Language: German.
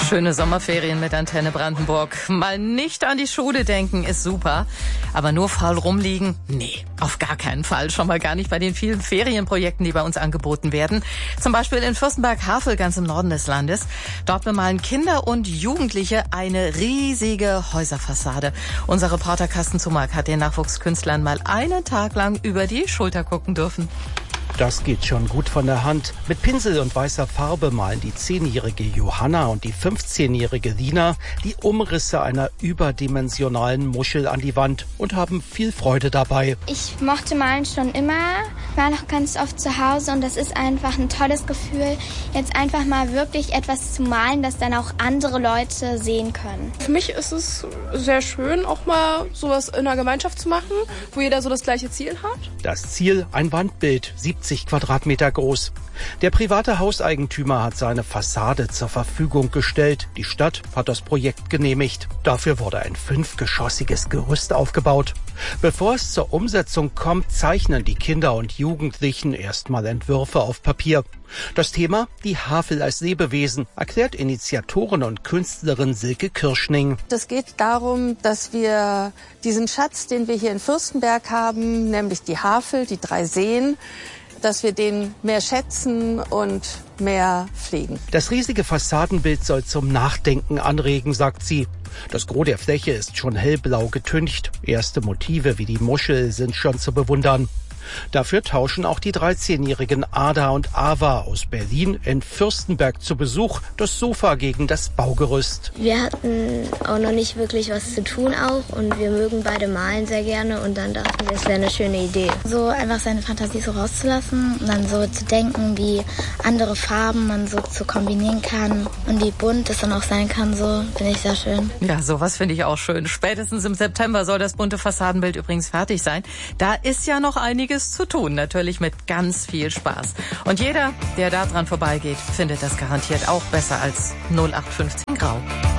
Schöne Sommerferien mit Antenne Brandenburg. Mal nicht an die Schule denken ist super, aber nur faul rumliegen? Nee, auf gar keinen Fall. Schon mal gar nicht bei den vielen Ferienprojekten, die bei uns angeboten werden. Zum Beispiel in Fürstenberg-Havel, ganz im Norden des Landes. Dort bemalen Kinder und Jugendliche eine riesige Häuserfassade. Unser Reporter Carsten Zumack hat den Nachwuchskünstlern mal einen Tag lang über die Schulter gucken dürfen. Das geht schon gut von der Hand. Mit Pinsel und weißer Farbe malen die 10-jährige Johanna und die 15-jährige Lina die Umrisse einer überdimensionalen Muschel an die Wand und haben viel Freude dabei. Ich mochte Malen schon immer, war noch ganz oft zu Hause und das ist einfach ein tolles Gefühl, jetzt einfach mal wirklich etwas zu malen, das dann auch andere Leute sehen können. Für mich ist es sehr schön, auch mal sowas in einer Gemeinschaft zu machen, wo jeder so das gleiche Ziel hat. Das Ziel, ein Wandbild, 70 Quadratmeter groß. Der private Hauseigentümer hat seine Fassade zur Verfügung gestellt. Die Stadt hat das Projekt genehmigt. Dafür wurde ein 5-geschossiges Gerüst aufgebaut. Bevor es zur Umsetzung kommt, zeichnen die Kinder und Jugendlichen erstmal Entwürfe auf Papier. Das Thema: die Havel als Lebewesen, erklärt Initiatorin und Künstlerin Silke Kirschning. Es geht darum, dass wir diesen Schatz, den wir hier in Fürstenberg haben, nämlich die Havel, die 3 Seen, dass wir den mehr schätzen und mehr pflegen. Das riesige Fassadenbild soll zum Nachdenken anregen, sagt sie. Das Gros der Fläche ist schon hellblau getüncht. Erste Motive wie die Muschel sind schon zu bewundern. Dafür tauschen auch die 13-jährigen Ada und Ava aus Berlin in Fürstenberg zu Besuch das Sofa gegen das Baugerüst. Wir hatten auch noch nicht wirklich was zu tun auch und wir mögen beide malen sehr gerne und dann dachten wir, es wäre eine schöne Idee. So einfach seine Fantasie so rauszulassen und dann so zu denken, wie andere Farben man so kombinieren kann und wie bunt es dann auch sein kann, so finde ich sehr schön. Ja, sowas finde ich auch schön. Spätestens im September soll das bunte Fassadenbild übrigens fertig sein. Da ist ja noch einiges zu tun, natürlich mit ganz viel Spaß. Und jeder, der da dran vorbeigeht, findet das garantiert auch besser als 0815 Grau.